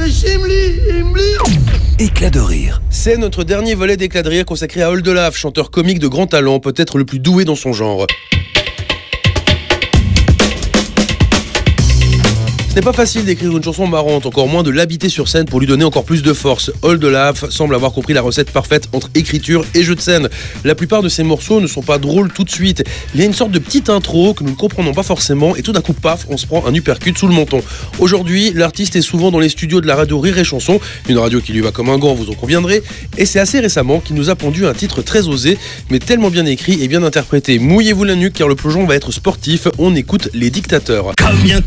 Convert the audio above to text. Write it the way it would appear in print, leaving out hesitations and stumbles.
Éclat de rire. C'est notre dernier volet d'Éclat de rire consacré à Oldelaf, chanteur comique de grand talent, peut-être le plus doué dans son genre. Ce n'est pas facile d'écrire une chanson marrante, encore moins de l'habiter sur scène pour lui donner encore plus de force. Oldelaf semble avoir compris la recette parfaite entre écriture et jeu de scène. La plupart de ses morceaux ne sont pas drôles tout de suite. Il y a une sorte de petite intro que nous ne comprenons pas forcément et tout d'un coup, paf, on se prend un uppercut sous le menton. Aujourd'hui, l'artiste est souvent dans les studios de la radio Rire et Chanson, une radio qui lui va comme un gant, vous en conviendrez, et c'est assez récemment qu'il nous a pondu un titre très osé, mais tellement bien écrit et bien interprété. Mouillez-vous la nuque car le plongeon va être sportif, on écoute Les Dictateurs.